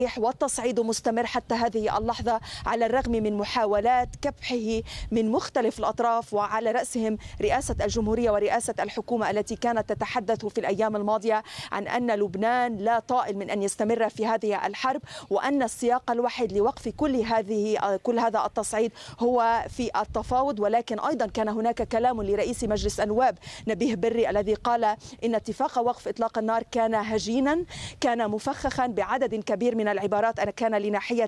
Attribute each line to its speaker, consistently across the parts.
Speaker 1: والتصعيد مستمر حتى هذه اللحظة على الرغم من محاولات كبحه من مختلف الأطراف، وعلى رأسهم رئاسة الجمهورية ورئاسة الحكومة التي كانت تتحدث في الأيام الماضية عن أن لبنان لا طائل من أن يستمر في هذه الحرب، وأن السياق الوحيد لوقف كل هذا التصعيد هو في التفاوض. ولكن أيضا كان هناك كلام لرئيس مجلس النواب نبيه بري الذي قال إن اتفاق وقف إطلاق النار كان هجينا، كان مفخخا بعدد كبير من العبارات. أنا كان لناحية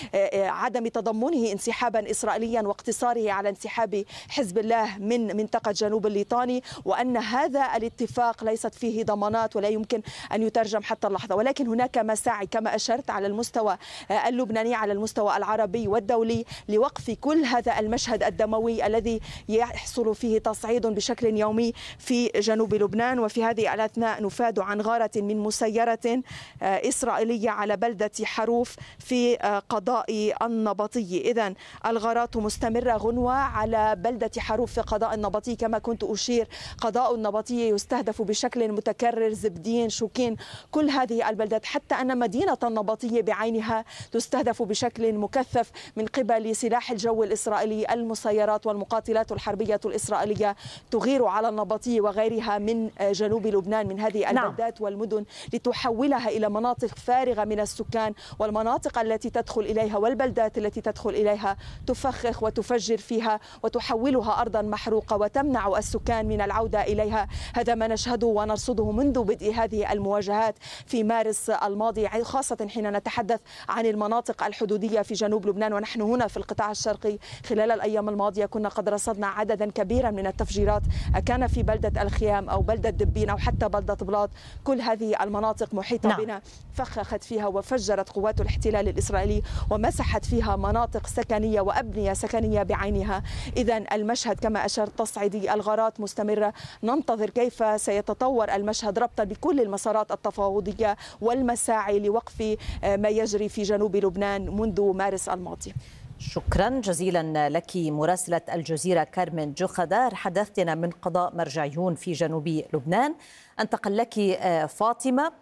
Speaker 1: عدم تضمنه انسحابا إسرائيليا واقتصاره على انسحاب حزب الله من منطقة جنوب الليطاني، وأن هذا الاتفاق ليست فيه ضمانات ولا يمكن أن يترجم حتى اللحظة. ولكن هناك مساعي كما أشرت على المستوى اللبناني على المستوى العربي والدولي لوقف كل هذا المشهد الدموي الذي يحصل فيه تصعيد بشكل يومي في جنوب لبنان. وفي هذه الأثناء نفاد عن غارة من مسيرة إسرائيلية على بلدة حروف في قضاء النبطي. إذن الغارات مستمرة غنوة على بلدة حروف في قضاء النبطي. كما كنت أشير، قضاء النبطي يستهدف بشكل متكرر، زبدين، شوكين، كل هذه البلدات، حتى أن مدينة النبطية بعينها تستهدف بشكل مكثف من قبل سلاح الجو الإسرائيلي. المسيرات والمقاتلات الحربية الإسرائيلية تغير على النبطي وغيرها من جنوب لبنان من هذه البلدات والمدن لتحولها إلى مناطق فارغة من السكان، والمناطق التي تدخل إليها والبلدات التي تدخل إليها تفخخ وتفجر فيها وتحولها أرضا محروقة وتمنع السكان من العودة إليها. هذا ما نشهده ونرصده منذ بدء هذه المواجهات في مارس الماضي، خاصة حين نتحدث عن المناطق الحدودية في جنوب لبنان. ونحن هنا في القطاع الشرقي خلال الأيام الماضية كنا قد رصدنا عددا كبيرا من التفجيرات، كان في بلدة الخيام أو بلدة دبين أو حتى بلدة بلاط. كل هذه المناطق محيطة بنا فخخت فيها وفجرت قوات الاحتلال الإسرائيلي ومسحت فيها مناطق سكنية وأبنية سكنية بعينها. إذن المشهد كما أشرت تصعيدي، الغارات مستمرة. ننتظر كيف سيتطور المشهد ربطا بكل المسارات التفاوضية والمساعي لوقف ما يجري في جنوب لبنان منذ مارس الماضي.
Speaker 2: شكرا جزيلا لك مراسلة الجزيرة كارمن جوخدار، حدثتنا من قضاء مرجعيون في جنوب لبنان. انتقل لك فاطمة،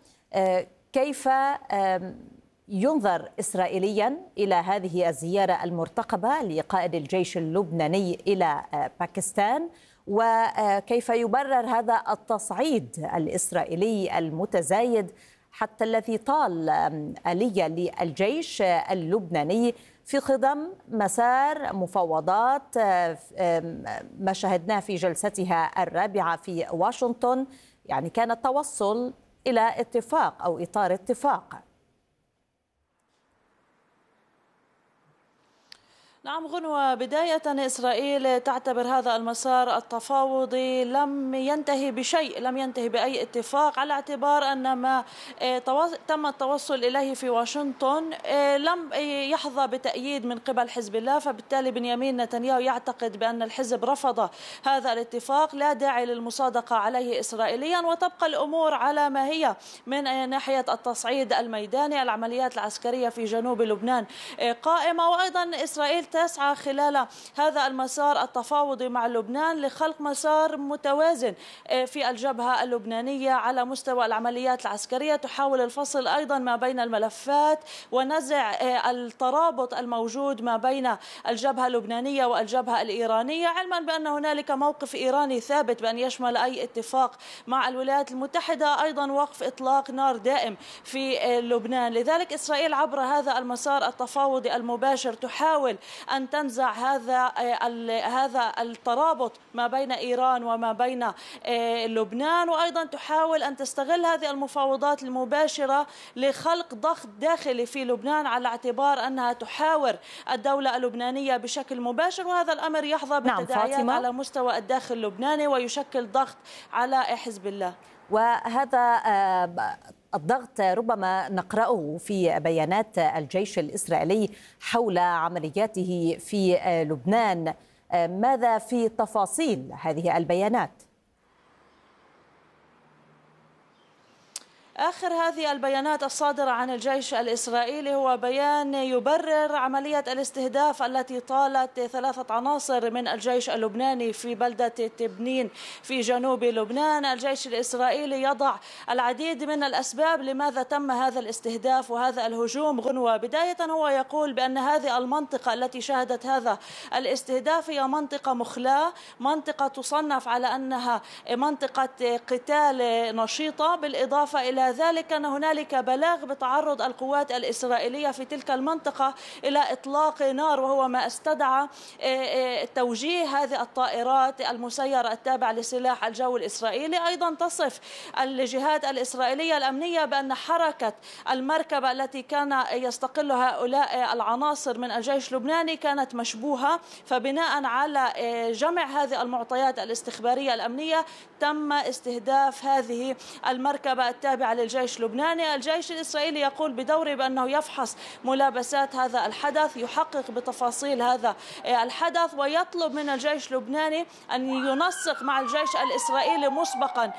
Speaker 2: كيف ينظر إسرائيليا إلى هذه الزيارة المرتقبة لقائد الجيش اللبناني إلى باكستان، وكيف يبرر هذا التصعيد الإسرائيلي المتزايد حتى الذي طال آلية للجيش اللبناني في خضم مسار مفاوضات ما شاهدناه في جلستها الرابعة في واشنطن؟ يعني كان التوصل إلى اتفاق أو إطار اتفاق.
Speaker 3: نعم غنوة، بداية إسرائيل تعتبر هذا المسار التفاوضي لم ينتهي بشيء، لم ينتهي بأي اتفاق، على اعتبار أن ما تم التوصل إليه في واشنطن لم يحظى بتأييد من قبل حزب الله، فبالتالي بنيامين نتنياهو يعتقد بأن الحزب رفض هذا الاتفاق، لا داعي للمصادقة عليه إسرائيليا، وتبقى الأمور على ما هي من ناحية التصعيد الميداني. العمليات العسكرية في جنوب لبنان قائمة، وأيضا إسرائيل تسعى خلال هذا المسار التفاوضي مع لبنان لخلق مسار متوازن في الجبهة اللبنانية على مستوى العمليات العسكرية، تحاول الفصل أيضا ما بين الملفات ونزع الترابط الموجود ما بين الجبهة اللبنانية والجبهة الإيرانية، علما بأن هنالك موقف إيراني ثابت بأن يشمل أي اتفاق مع الولايات المتحدة أيضا وقف إطلاق نار دائم في لبنان. لذلك إسرائيل عبر هذا المسار التفاوضي المباشر تحاول أن تنزع هذا الترابط ما بين إيران وما بين لبنان، وأيضا تحاول أن تستغل هذه المفاوضات المباشرة لخلق ضغط داخلي في لبنان، على اعتبار أنها تحاور الدولة اللبنانية بشكل مباشر، وهذا الأمر يحظى بالتداعيات على مستوى الداخل اللبناني ويشكل ضغط على حزب الله.
Speaker 2: وهذا الضغط ربما نقرأه في بيانات الجيش الإسرائيلي حول عملياته في لبنان. ماذا في تفاصيل هذه البيانات؟
Speaker 3: آخر هذه البيانات الصادرة عن الجيش الإسرائيلي هو بيان يبرر عملية الاستهداف التي طالت 3 عناصر من الجيش اللبناني في بلدة تبنين في جنوب لبنان. الجيش الإسرائيلي يضع العديد من الأسباب لماذا تم هذا الاستهداف وهذا الهجوم. غنوة بداية هو يقول بأن هذه المنطقة التي شهدت هذا الاستهداف هي منطقة مخلاة، منطقة تصنف على أنها منطقة قتال نشيطة. بالإضافة إلى ذلك أن هنالك بلاغ بتعرض القوات الإسرائيلية في تلك المنطقة إلى إطلاق نار، وهو ما استدعى توجيه هذه الطائرات المسيرة التابعة لسلاح الجو الإسرائيلي. أيضا تصف الجهات الإسرائيلية الأمنية بأن حركة المركبة التي كان يستقل هؤلاء العناصر من الجيش اللبناني كانت مشبوهة، فبناء على جمع هذه المعطيات الاستخبارية الأمنية تم استهداف هذه المركبة التابعة للجيش اللبناني. الجيش الإسرائيلي يقول بدوره بأنه يفحص ملابسات هذا الحدث، يحقق بتفاصيل هذا الحدث، ويطلب من الجيش اللبناني أن ينسق مع الجيش الإسرائيلي مسبقا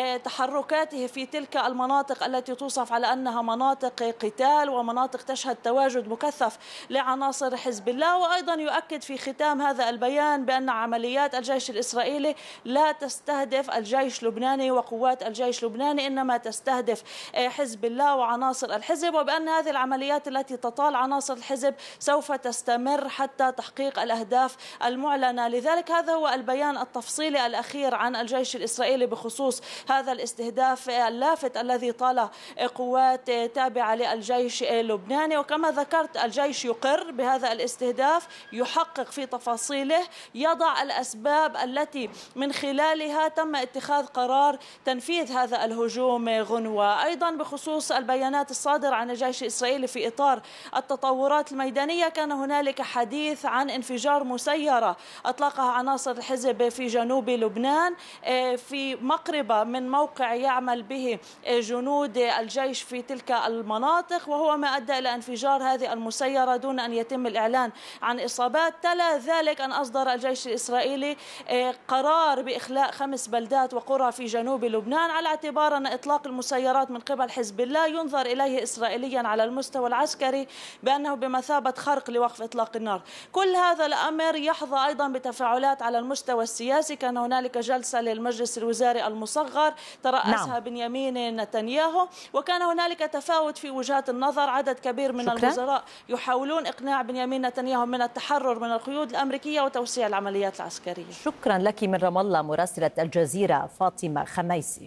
Speaker 3: تحركاته في تلك المناطق التي توصف على أنها مناطق قتال ومناطق تشهد تواجد مكثف لعناصر حزب الله. وأيضا يؤكد في ختام هذا البيان بأن عمليات الجيش الإسرائيلي لا تستهدف الجيش اللبناني وقوات الجيش اللبناني، إنما تستهدف حزب الله وعناصر الحزب، وبأن هذه العمليات التي تطال عناصر الحزب سوف تستمر حتى تحقيق الأهداف المعلنة. لذلك هذا هو البيان التفصيلي الأخير عن الجيش الإسرائيلي بخصوص هذا الاستهداف اللافت الذي طال قوات تابعة للجيش اللبناني. وكما ذكرت الجيش يقر بهذا الاستهداف، يحقق في تفاصيله، يضع الأسباب التي من خلالها تم اتخاذ قرار تنفيذ هذا الهجوم. غنوة أيضا بخصوص البيانات الصادرة عن الجيش الإسرائيلي في إطار التطورات الميدانية، كان هنالك حديث عن انفجار مسيرة أطلقها عناصر الحزب في جنوب لبنان في مقربة من موقع يعمل به جنود الجيش في تلك المناطق، وهو ما أدى إلى انفجار هذه المسيرة دون أن يتم الإعلان عن إصابات. تلا ذلك أن أصدر الجيش الإسرائيلي قرار بإخلاء 5 بلدات وقرى في جنوب لبنان، على اعتبار أن إطلاق المسيرات من قبل حزب الله ينظر إليه إسرائيليا على المستوى العسكري بأنه بمثابة خرق لوقف إطلاق النار. كل هذا الأمر يحظى أيضا بتفاعلات على المستوى السياسي. كان هنالك جلسة للمجلس الوزاري المصغر ترأسها بنيامين نتنياهو، وكان هنالك تفاوت في وجهات النظر. عدد كبير من الوزراء يحاولون إقناع بنيامين نتنياهو من التحرر من القيود الأمريكية وتوسيع العمليات العسكرية.
Speaker 2: شكرا لك من رام الله مراسلة الجزيرة فاطمة خميسي.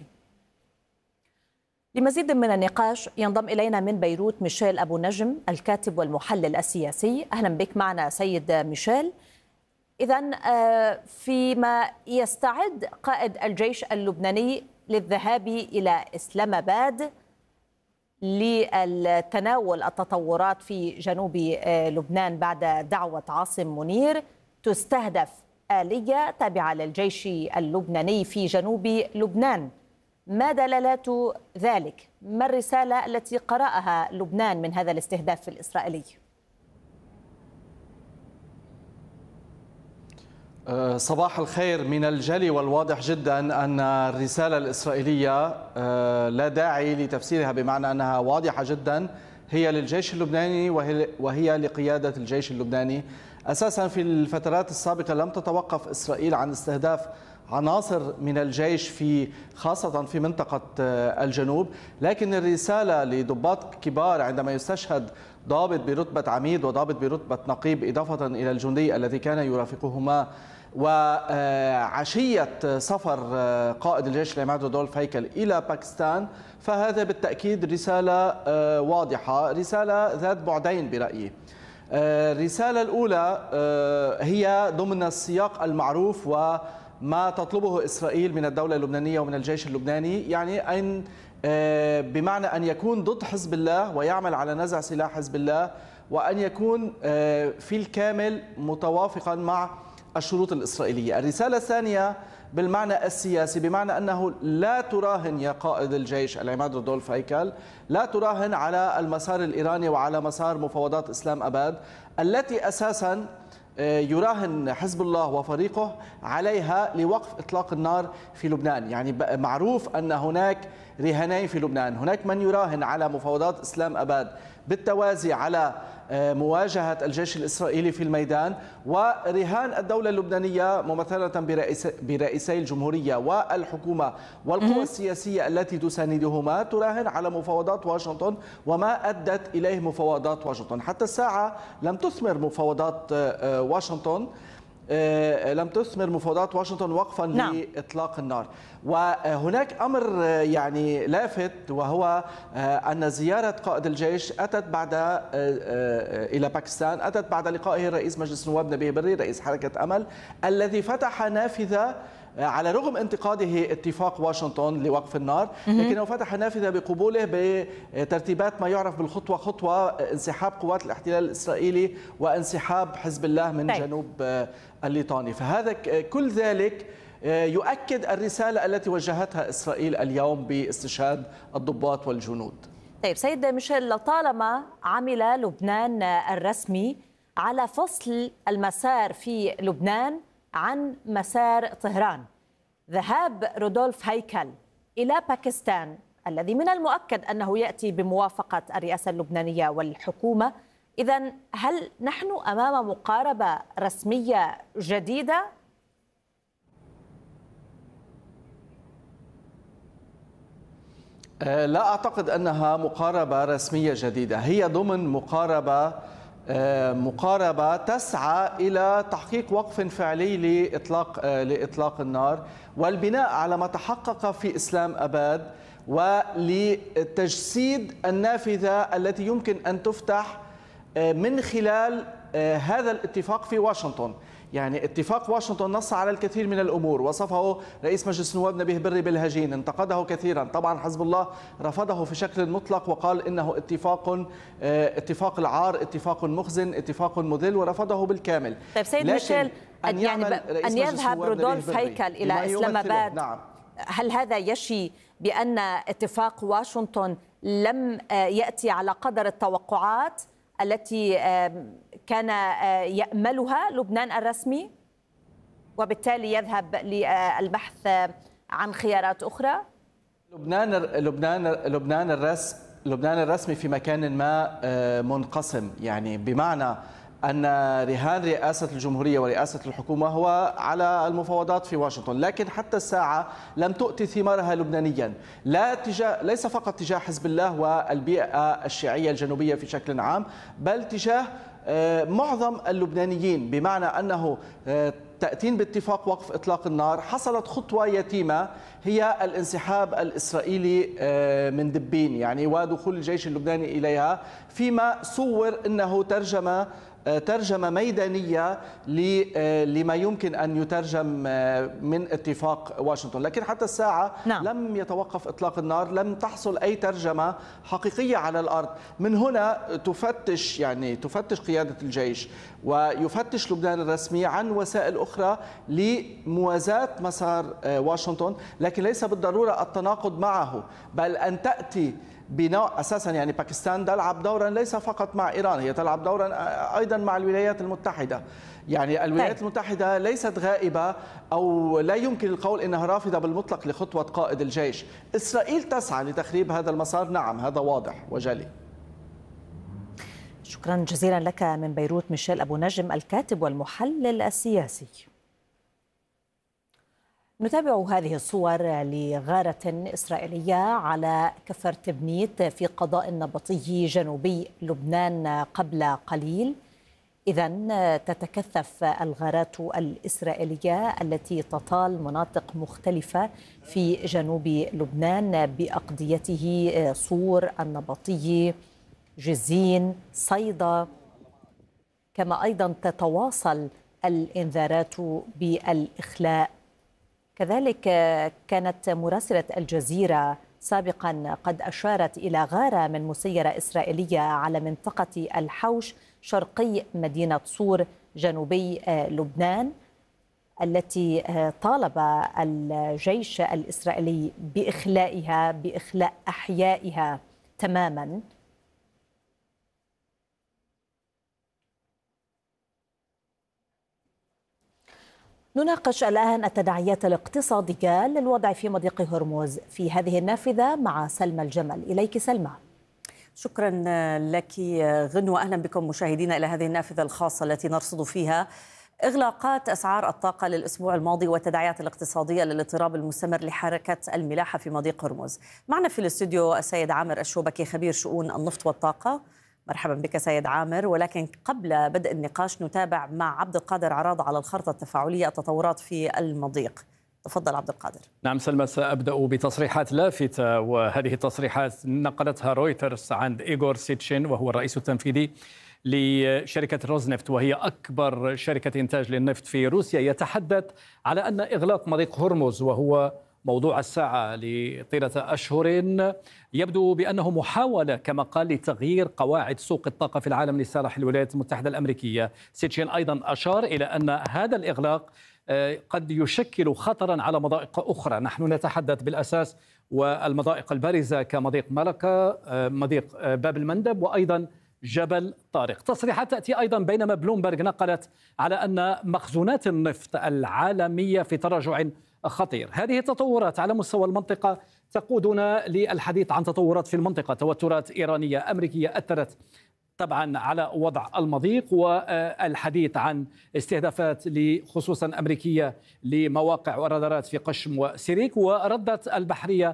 Speaker 2: لمزيد من النقاش ينضم إلينا من بيروت ميشيل أبو نجم الكاتب والمحلل السياسي. أهلا بك معنا سيد ميشيل. إذن فيما يستعد قائد الجيش اللبناني للذهاب إلى إسلام آباد للتناول التطورات في جنوب لبنان بعد دعوة عاصم منير، تستهدف آلية تابعة للجيش اللبناني في جنوب لبنان. ما دلالات ذلك؟ ما الرسالة التي قرأها لبنان من هذا الاستهداف الإسرائيلي؟
Speaker 4: صباح الخير. من الجلي والواضح جدا أن الرسالة الإسرائيلية لا داعي لتفسيرها، بمعنى أنها واضحة جدا، هي للجيش اللبناني وهي لقيادة الجيش اللبناني. أساسا في الفترات السابقة لم تتوقف إسرائيل عن استهداف عناصر من الجيش خاصة في منطقة الجنوب، لكن الرسالة لضباط كبار عندما يستشهد ضابط برتبة عميد وضابط برتبة نقيب إضافة إلى الجندي الذي كان يرافقهما، وعشية سفر قائد الجيش العماد رودولف هيكل إلى باكستان، فهذا بالتأكيد رسالة واضحة، رسالة ذات بعدين برأيي. الرسالة الأولى هي ضمن السياق المعروف وما تطلبه إسرائيل من الدولة اللبنانية ومن الجيش اللبناني، يعني أن بمعنى أن يكون ضد حزب الله ويعمل على نزع سلاح حزب الله، وأن يكون في الكامل متوافقا مع الشروط الإسرائيلية. الرسالة الثانية بالمعنى السياسي، بمعنى أنه لا تراهن يا قائد الجيش العماد رودولف هيكل، لا تراهن على المسار الإيراني وعلى مسار مفاوضات إسلام آباد التي أساسا يراهن حزب الله وفريقه عليها لوقف إطلاق النار في لبنان. يعني معروف أن هناك رهانين في لبنان، هناك من يراهن على مفاوضات إسلام أباد بالتوازي على مواجهة الجيش الإسرائيلي في الميدان، ورهان الدولة اللبنانية ممثلة برئيسي الجمهورية والحكومة والقوى السياسية التي تساندهما تراهن على مفاوضات واشنطن وما أدت إليه مفاوضات واشنطن. حتى الساعة لم تثمر مفاوضات واشنطن وقفا لإطلاق النار. وهناك أمر يعني لافت، وهو أن زيارة قائد الجيش أتت بعد إلى باكستان أتت بعد لقائه رئيس مجلس النواب نبيه بري رئيس حركة أمل، الذي فتح نافذة على رغم انتقاده اتفاق واشنطن لوقف النار، لكنه فتح نافذة بقبوله بترتيبات ما يعرف بالخطوة خطوة، انسحاب قوات الاحتلال الإسرائيلي وانسحاب حزب الله من جنوب الليطاني. فهذا كل ذلك يؤكد الرسالة التي وجهتها إسرائيل اليوم باستشهاد الضباط والجنود.
Speaker 2: طيب سيد ميشيل، لطالما عمل لبنان الرسمي على فصل المسار في لبنان عن مسار طهران، ذهاب رودولف هيكل إلى باكستان الذي من المؤكد أنه يأتي بموافقة الرئاسة اللبنانية والحكومة، إذن هل نحن أمام مقاربة رسمية جديدة؟
Speaker 4: لا أعتقد أنها مقاربة رسمية جديدة، هي ضمن مقاربة تسعى إلى تحقيق وقف فعلي لإطلاق النار والبناء على ما تحقق في إسلام أباد، ولتجسيد النافذة التي يمكن أن تفتح من خلال هذا الاتفاق في واشنطن. يعني اتفاق واشنطن نص على الكثير من الأمور، وصفه رئيس مجلس النواب نبيه بري بالهجين، انتقده كثيرا، طبعا حزب الله رفضه في شكل مطلق وقال إنه اتفاق العار، اتفاق مخزن، اتفاق مذل، ورفضه بالكامل.
Speaker 2: طيب سيد ميشيل، أن يذهب رودولف هيكل إلى إسلام أباد، نعم، هل هذا يشي بأن اتفاق واشنطن لم يأتي على قدر التوقعات التي كان يأملها لبنان الرسمي، وبالتالي يذهب للبحث عن خيارات أخرى؟
Speaker 4: لبنان الرسمي في مكان ما منقسم، يعني بمعنى أن رهان رئاسة الجمهورية ورئاسة الحكومة هو على المفاوضات في واشنطن، لكن حتى الساعة لم تؤتي ثمارها لبنانيا، ليس فقط تجاه حزب الله والبيئة الشيعية الجنوبية في شكل عام، بل تجاه معظم اللبنانيين، بمعنى أنه تأتين باتفاق وقف إطلاق النار، حصلت خطوة يتيمة هي الانسحاب الإسرائيلي من دبين، يعني ودخول الجيش اللبناني إليها، فيما صور أنه ترجمة ميدانية لما يمكن أن يترجم من اتفاق واشنطن. لكن حتى الساعة لم يتوقف إطلاق النار، لم تحصل أي ترجمة حقيقية على الأرض. من هنا تفتش قيادة الجيش ويفتش لبنان الرسمي عن وسائل أخرى لموازاة مسار واشنطن، لكن ليس بالضرورة التناقض معه، بل أن تأتي بنوع أساسا. يعني باكستان تلعب دورا ليس فقط مع إيران، هي تلعب دورا أيضا مع الولايات المتحدة. يعني الولايات المتحدة ليست غائبة أو لا يمكن القول إنها رافضة بالمطلق لخطوة قائد الجيش. إسرائيل تسعى لتخريب هذا المسار، نعم، هذا واضح وجلي.
Speaker 2: شكرا جزيلا لك من بيروت ميشيل أبو نجم، الكاتب والمحلل السياسي. نتابع هذه الصور لغارة إسرائيلية على كفر تبنيت في قضاء النبطي جنوبي لبنان قبل قليل. إذن تتكثف الغارات الإسرائيلية التي تطال مناطق مختلفة في جنوب لبنان بأقضيته صور، النبطي، جزين، صيدا، كما أيضا تتواصل الإنذارات بالإخلاء. كذلك كانت مراسلة الجزيرة سابقا قد أشارت إلى غارة من مسيرة إسرائيلية على منطقة الحوش شرقي مدينة صور جنوبي لبنان، التي طالب الجيش الإسرائيلي بإخلاء أحيائها تماما. نناقش الآن التداعيات الاقتصادية للوضع في مضيق هرمز في هذه النافذة مع سلمى الجمل. إليك سلمى.
Speaker 5: شكرا لك غنوة. أهلا بكم مشاهدينا إلى هذه النافذة الخاصة التي نرصد فيها إغلاقات أسعار الطاقة للأسبوع الماضي والتداعيات الاقتصادية للاضطراب المستمر لحركة الملاحة في مضيق هرمز. معنا في الاستوديو السيد عامر الشوبكي خبير شؤون النفط والطاقة. مرحبا بك سيد عامر. ولكن قبل بدء النقاش نتابع مع عبد القادر عراض على الخريطة التفاعلية التطورات في المضيق. تفضل عبد القادر.
Speaker 6: نعم سلمى، سأبدأ بتصريحات لافتة، وهذه التصريحات نقلتها رويترز عن إيغور سيتشين وهو الرئيس التنفيذي لشركة روزنفت وهي أكبر شركة إنتاج للنفط في روسيا، يتحدث على أن إغلاق مضيق هرمز وهو موضوع الساعة لطيلة أشهر يبدو بأنه محاولة كما قال لتغيير قواعد سوق الطاقة في العالم لصالح الولايات المتحدة الأمريكية. سيتشين أيضا أشار إلى أن هذا الإغلاق قد يشكل خطرا على مضائق أخرى. نحن نتحدث بالأساس والمضائق البارزة كمضيق ملكة، مضيق باب المندب، وأيضا جبل طارق. تصريحات تأتي أيضا بينما بلومبرغ نقلت على أن مخزونات النفط العالمية في تراجع خطير. هذه التطورات على مستوى المنطقة تقودنا للحديث عن تطورات في المنطقة. توترات إيرانية أمريكية أثرت طبعا على وضع المضيق، والحديث عن استهدافات خصوصا أمريكية لمواقع ورادارات في قشم وسيريك، وردت البحرية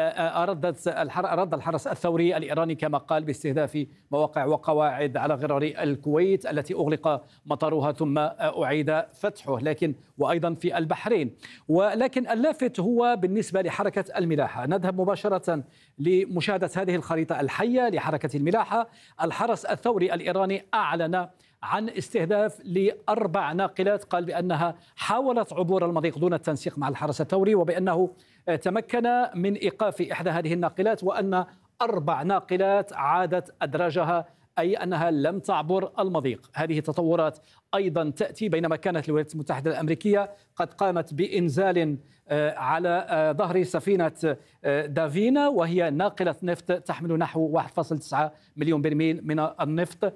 Speaker 6: رد الحرس الثوري الإيراني كما قال باستهداف مواقع وقواعد على غرار الكويت التي أغلق مطارها ثم أعيد فتحه، وأيضا في البحرين. ولكن اللافت هو بالنسبة لحركة الملاحة. نذهب مباشرة لمشاهدة هذه الخريطة الحية لحركة الملاحة. الحرس الثوري الإيراني أعلن عن استهداف ل4 ناقلات، قال بأنها حاولت عبور المضيق دون التنسيق مع الحرس الثوري، وبأنه تمكن من إيقاف إحدى هذه الناقلات، وأن 4 ناقلات عادت أدراجها، أي أنها لم تعبر المضيق. هذه تطورات أيضا تأتي بينما كانت الولايات المتحدة الأمريكية قد قامت بإنزال على ظهر سفينة دافينا، وهي ناقلة نفط تحمل نحو 1.9 مليون برميل من النفط،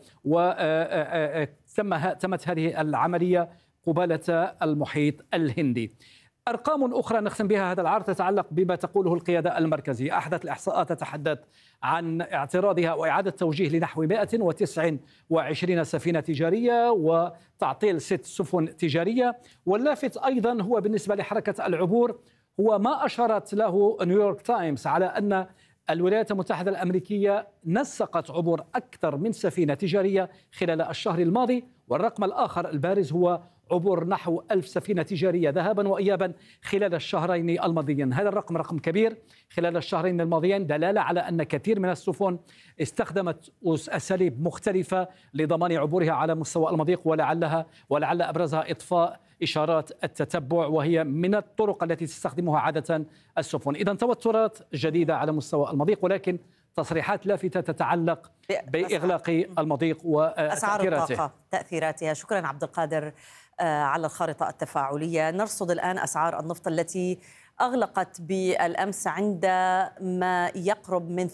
Speaker 6: وتمت هذه العملية قبالة المحيط الهندي. أرقام أخرى نختم بها هذا العرض تتعلق بما تقوله القيادة المركزية. أحدث الإحصاءات تتحدث عن اعتراضها وإعادة توجيه لنحو 129 سفينة تجارية وتعطيل 6 سفن تجارية. واللافت أيضا هو بالنسبة لحركة العبور هو ما أشارت له نيويورك تايمز على أن الولايات المتحدة الأمريكية نسقت عبور أكثر من سفينة تجارية خلال الشهر الماضي. والرقم الآخر البارز هو عبور نحو 1000 سفينة تجارية ذهابا وإيابا خلال الشهرين الماضيين. هذا الرقم رقم كبير خلال الشهرين الماضيين، دلالة على أن كثير من السفن استخدمت أساليب مختلفة لضمان عبورها على مستوى المضيق، ولعل أبرزها إطفاء إشارات التتبع، وهي من الطرق التي تستخدمها عادة السفن. إذن توترات جديدة على مستوى المضيق، ولكن تصريحات لافتة تتعلق بإغلاق المضيق وأسعار
Speaker 5: تأثيراتها. شكرا عبد القادر على الخارطة التفاعلية. نرصد الآن أسعار النفط التي أغلقت بالأمس عند ما يقرب من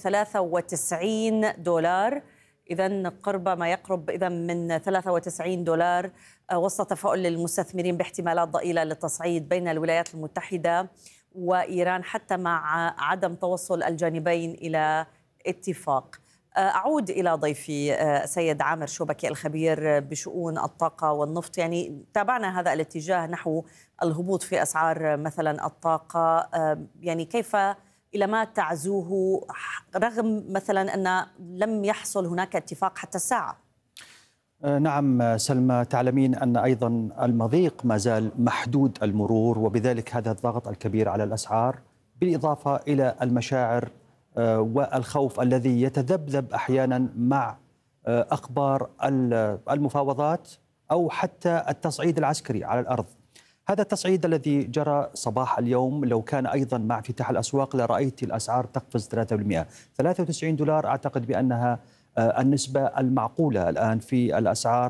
Speaker 5: $93، إذن قرب ما يقرب من $93 وسط تفاؤل للمستثمرين باحتمالات ضئيلة للتصعيد بين الولايات المتحدة وإيران حتى مع عدم توصل الجانبين إلى اتفاق. أعود إلى ضيفي سيد عامر شوبكي الخبير بشؤون الطاقة والنفط. يعني تابعنا هذا الاتجاه نحو الهبوط في أسعار مثلا الطاقة، يعني كيف إلى ما تعزوه رغم مثلا أن لم يحصل هناك اتفاق حتى الساعة؟
Speaker 7: نعم سلمى، تعلمين أن أيضا المضيق ما زال محدود المرور، وبذلك هذا الضغط الكبير على الأسعار، بالإضافة إلى المشاعر والخوف الذي يتذبذب أحيانا مع أخبار المفاوضات أو حتى التصعيد العسكري على الأرض. هذا التصعيد الذي جرى صباح اليوم لو كان أيضا مع افتتاح الأسواق لرأيت الأسعار تقفز 3%. $93 أعتقد بأنها النسبة المعقولة الآن في الأسعار،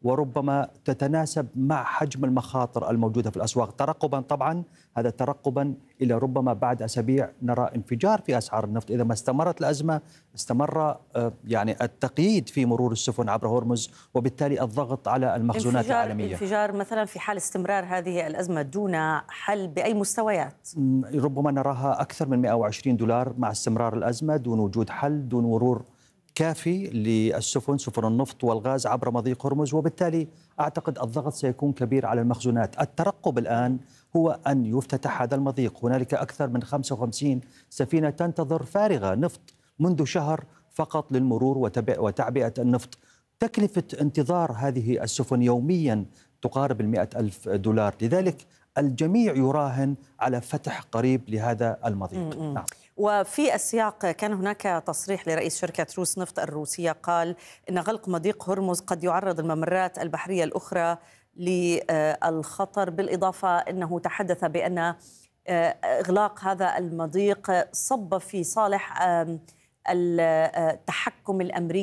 Speaker 7: وربما تتناسب مع حجم المخاطر الموجودة في الأسواق. ترقبا طبعا، هذا ترقبا إلى ربما بعد أسابيع نرى انفجار في أسعار النفط إذا ما استمرت الأزمة، استمر يعني التقييد في مرور السفن عبر هرمز، وبالتالي الضغط على المخزونات العالمية.
Speaker 5: انفجار مثلا في حال استمرار هذه الأزمة دون حل بأي مستويات؟
Speaker 7: ربما نراها أكثر من $120 مع استمرار الأزمة دون وجود حل، دون مرور كافي للسفن، سفن النفط والغاز عبر مضيق هرمز، وبالتالي أعتقد الضغط سيكون كبير على المخزونات. الترقب الآن هو أن يفتتح هذا المضيق. هنالك أكثر من 55 سفينة تنتظر فارغة نفط منذ شهر فقط للمرور وتعبئة النفط. تكلفة انتظار هذه السفن يوميا تقارب $100,000. لذلك الجميع يراهن على فتح قريب لهذا المضيق. نعم.
Speaker 5: وفي السياق كان هناك تصريح لرئيس شركة روس نفط الروسية، قال إن غلق مضيق هرمز قد يعرض الممرات البحرية الأخرى للخطر، بالإضافة أنه تحدث بأن إغلاق هذا المضيق صب في صالح التحكم الأمريكي